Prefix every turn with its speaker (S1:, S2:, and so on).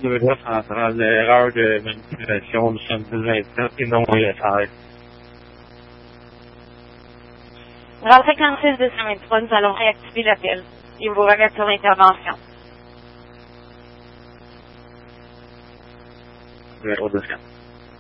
S1: de là, ça sera l'erreur de manipulation du 7027 et non ISR.
S2: Rentrée 46-223, nous allons réactiver l'appel et vous remettre sur l'intervention.
S1: 024.